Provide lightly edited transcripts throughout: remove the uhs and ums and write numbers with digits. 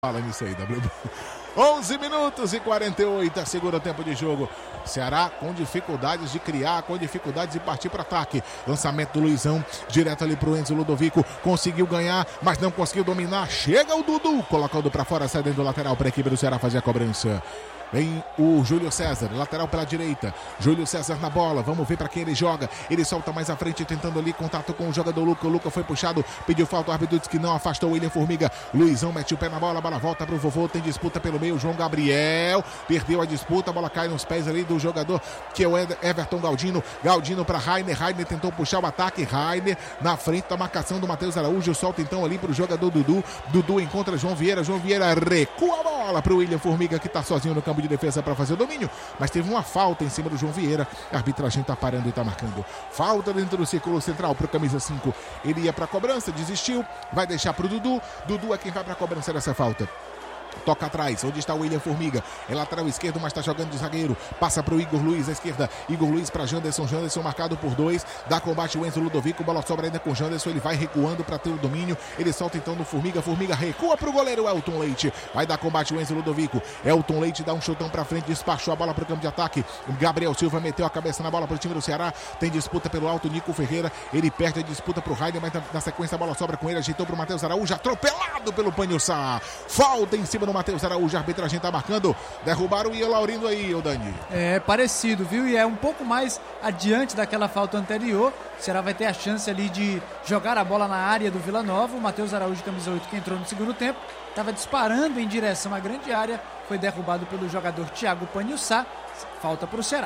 Fala nisso aí, WB. 11 minutos e 48, segunda tempo de jogo. Ceará com dificuldades de criar, com dificuldades de partir para ataque. Lançamento do Luizão, direto ali pro Enzo Ludovico. Conseguiu ganhar, mas não conseguiu dominar. Chega o Dudu, colocando para fora, cedendo do lateral para a equipe do Ceará fazer a cobrança. Vem o Júlio César, lateral pela direita. Júlio César na bola, vamos ver para quem ele joga. Ele solta mais à frente, tentando ali contato com o jogador Luca. O Luca foi puxado, pediu falta, o árbitro disse que não, afastou o William Formiga. Luizão mete o pé na bola, a bola volta pro vovô, tem disputa pelo meio. João Gabriel perdeu a disputa, a bola cai nos pés ali do jogador que é o Everton Galdino. Galdino para Rainer, Rainer tentou puxar o ataque. Rainer na frente da marcação do Matheus Araújo, solta então ali pro jogador Dudu. Dudu encontra João Vieira, João Vieira recua a bola pro William Formiga, que tá sozinho no campo de defesa para fazer o domínio, mas teve uma falta em cima do João Vieira. A arbitragem tá parando e tá marcando falta dentro do círculo central pro camisa 5. Ele ia pra cobrança, desistiu, vai deixar pro Dudu. Dudu é quem vai pra cobrança dessa falta. Toca atrás, onde está o William Formiga. É lateral esquerdo, mas está jogando de zagueiro. Passa para o Igor Luiz, à esquerda. Igor Luiz para Janderson. Janderson marcado por 2. Dá combate o Enzo Ludovico. Bola sobra ainda com Janderson. Ele vai recuando para ter o domínio. Ele solta então no Formiga. Formiga recua para o goleiro Elton Leite. Vai dar combate o Enzo Ludovico. Elton Leite dá um chutão para frente. Despachou a bola para o campo de ataque. Gabriel Silva meteu a cabeça na bola para o time do Ceará. Tem disputa pelo alto. Nico Ferreira. Ele perde a disputa para o Rainer, mas na sequência a bola sobra com ele. Ajeitou para o Matheus Araújo. Atropelado pelo Panhussá. Falta em cima do Matheus Araújo. A arbitragem tá marcando, derrubaram o Ian Laurindo aí, o Dani. É parecido, viu? E é um pouco mais adiante daquela falta anterior. O Ceará vai ter a chance ali de jogar a bola na área do Vila Nova. O Matheus Araújo, camisa 8, que entrou no segundo tempo, estava disparando em direção à grande área. Foi derrubado pelo jogador Thiago Panhussá. Falta pro Ceará.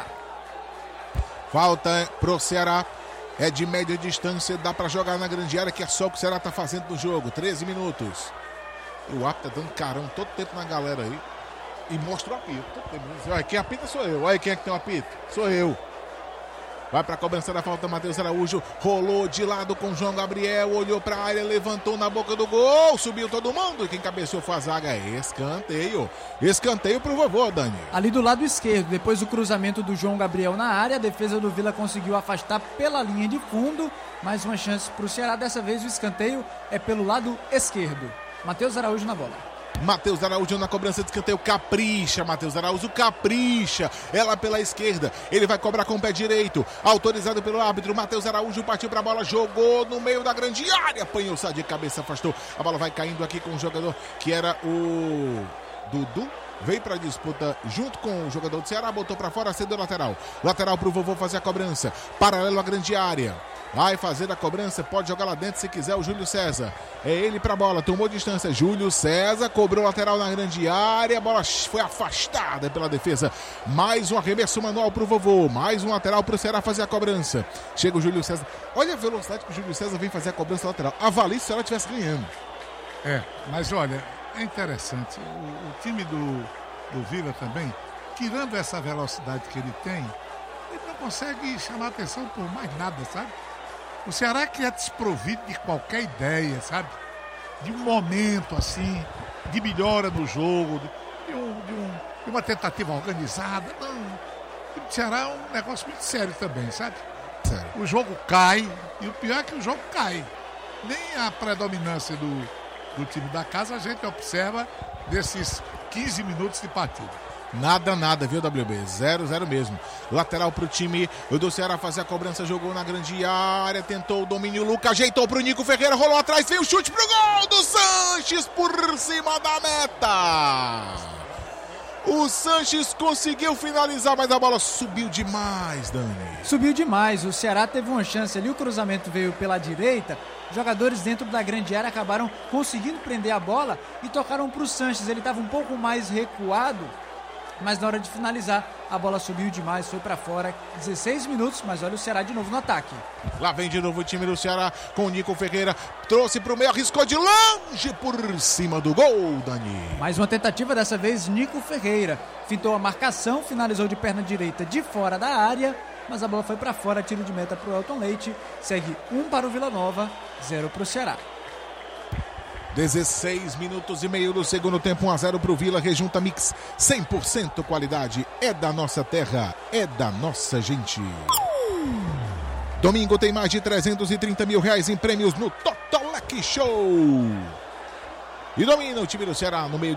Falta pro Ceará. É de média distância, dá pra jogar na grande área, que é só o que o Ceará tá fazendo no jogo. 13 minutos. E o árbitro tá dando carão todo tempo na galera aí. E mostra o apito. Olha, quem apita sou eu. Olha quem é que tem o apito. Sou eu. Vai pra cobrança da falta, Matheus Araújo. Rolou de lado com João Gabriel. Olhou pra área, levantou na boca do gol. Subiu todo mundo. E quem cabeceou foi a zaga. Escanteio. Escanteio pro vovô, Dani. Ali do lado esquerdo, depois do cruzamento do João Gabriel na área, a defesa do Vila conseguiu afastar pela linha de fundo. Mais uma chance pro Ceará. Dessa vez o escanteio é pelo lado esquerdo. Matheus Araújo na bola. Matheus Araújo na cobrança de escanteio. Capricha, Matheus Araújo, capricha. Ela pela esquerda. Ele vai cobrar com o pé direito. Autorizado pelo árbitro. Matheus Araújo partiu pra bola. Jogou no meio da grande área. Apanhou de cabeça, afastou. A bola vai caindo aqui com o jogador que era o Dudu. Veio para a disputa junto com o jogador do Ceará. Botou para fora, cedeu lateral. Lateral pro vovô fazer a cobrança. Paralelo à grande área. Vai fazer a cobrança, pode jogar lá dentro se quiser o Júlio César. É ele pra bola, tomou distância. Júlio César cobrou lateral na grande área. A bola foi afastada pela defesa. Mais um arremesso manual pro vovô. Mais um lateral pro Ceará fazer a cobrança. Chega o Júlio César. Olha a velocidade que o Júlio César vem fazer a cobrança lateral. Avalie se ela estivesse ganhando. Mas olha, é interessante. O time do Vila também, tirando essa velocidade que ele tem, ele não consegue chamar atenção por mais nada, sabe? O Ceará que é desprovido de qualquer ideia, sabe? De um momento assim, de melhora no jogo, de uma tentativa organizada. Não. O Ceará é um negócio muito sério também, sabe? Sério. O jogo cai, e o pior é que o jogo cai. Nem a predominância do time da casa a gente observa desses 15 minutos de partida. Nada, viu, WB? 0-0 mesmo. Lateral pro time do Ceará fazer a cobrança, jogou na grande área, tentou o domínio, Luca ajeitou pro Nico Ferreira, rolou atrás, veio o chute pro gol do Sanches por cima da meta. O Sanches conseguiu finalizar, mas a bola subiu demais, Dani. Subiu demais, o Ceará teve uma chance ali, o cruzamento veio pela direita, jogadores dentro da grande área acabaram conseguindo prender a bola e tocaram pro Sanches, ele estava um pouco mais recuado, mas na hora de finalizar, a bola subiu demais, foi pra fora, 16 minutos, mas olha o Ceará de novo no ataque. Lá vem de novo o time do Ceará com o Nico Ferreira, trouxe pro meio, arriscou de longe por cima do gol, Dani. Mais uma tentativa, dessa vez Nico Ferreira, fintou a marcação, finalizou de perna direita de fora da área, mas a bola foi pra fora, tiro de meta pro Elton Leite, segue 1 para o Vila Nova, 0 pro Ceará. 16 minutos e meio do segundo tempo, 1-0 pro Vila, rejunta mix 100% qualidade, é da nossa terra, é da nossa gente. Domingo tem mais de 330 mil reais em prêmios no Totolec Show. E domina o time do Ceará no meio